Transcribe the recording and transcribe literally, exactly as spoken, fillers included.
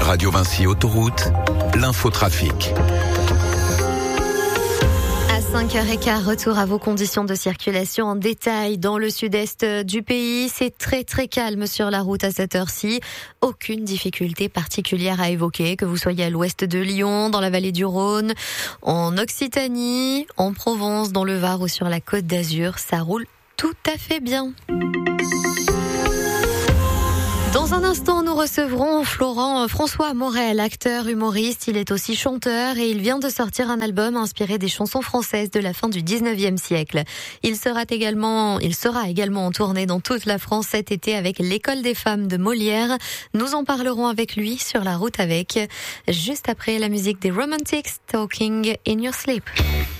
Radio Vinci Autoroute, l'infotrafic. À cinq heures quinze, retour à vos conditions de circulation en détail dans le sud-est du pays. C'est très très calme sur la route à cette heure-ci. Aucune difficulté particulière à évoquer, que vous soyez à l'ouest de Lyon, dans la vallée du Rhône, en Occitanie, en Provence, dans le Var ou sur la Côte d'Azur. Ça roule tout à fait bien. Dans un instant, nous recevrons Florent François Morel, acteur, humoriste. Il est aussi chanteur et il vient de sortir un album inspiré des chansons françaises de la fin du dix-neuvième siècle. Il sera également, il sera également en tournée dans toute la France cet été avec l'École des femmes de Molière. Nous en parlerons avec lui sur la route avec, juste après la musique des Romantics, Talking in Your Sleep.